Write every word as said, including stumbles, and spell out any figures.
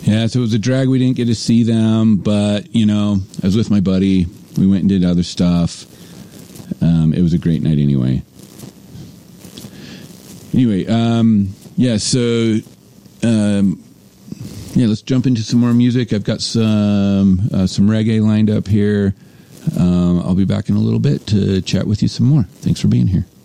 Yeah, so it was a drag. We didn't get to see them, but, you know, I was with my buddy. We went and did other stuff. Um, it was a great night anyway. Anyway, um, yeah, so, um, yeah, let's jump into some more music. I've got some uh, some reggae lined up here. Um, I'll be back in a little bit to chat with you some more. Thanks for being here.